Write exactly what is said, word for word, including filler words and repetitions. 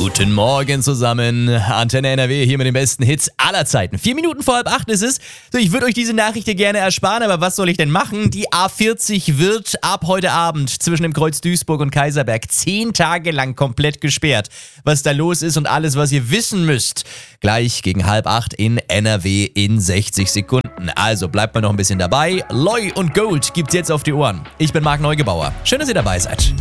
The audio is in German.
Guten Morgen zusammen. Antenne N R W hier mit den besten Hits aller Zeiten. Vier Minuten vor halb acht ist es. So, ich würde euch diese Nachricht hier gerne ersparen, aber was soll ich denn machen? Die A vierzig wird ab heute Abend zwischen dem Kreuz Duisburg und Kaiserberg zehn Tage lang komplett gesperrt. Was da los ist und alles, was ihr wissen müsst, gleich gegen halb acht in N R W in sechzig Sekunden. Also bleibt mal noch ein bisschen dabei. Loi und Gold gibt's jetzt auf die Ohren. Ich bin Marc Neugebauer. Schön, dass ihr dabei seid.